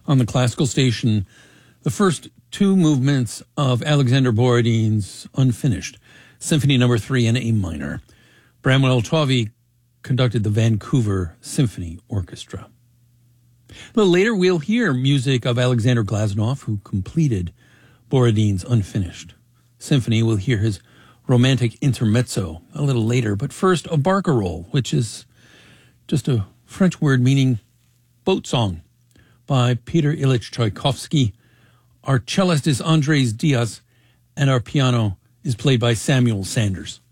on the classical station the first two movements of Alexander Borodin's Unfinished, Symphony No. 3 in A minor. Bramwell Tovey conducted the Vancouver Symphony Orchestra. A little later, we'll hear music of Alexander Glazunov, who completed Borodin's Unfinished Symphony. We'll hear his romantic intermezzo a little later, but first, a barcarolle, which is just a French word meaning boat song, by Peter Ilyich Tchaikovsky. Our cellist is Andres Diaz, and our piano is played by Samuel Sanders.